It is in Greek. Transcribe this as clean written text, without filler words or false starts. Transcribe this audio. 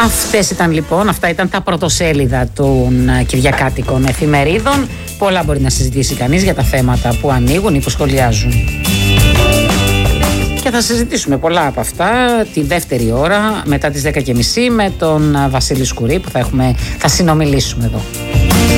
Αυτά ήταν τα πρωτοσέλιδα των κυριακάτικων εφημερίδων. Πολλά μπορεί να συζητήσει κανείς για τα θέματα που ανοίγουν ή που σχολιάζουν. Και θα συζητήσουμε πολλά από αυτά τη δεύτερη ώρα μετά τις 10.30 με τον Βασίλη Σκουρή που θα συνομιλήσουμε εδώ.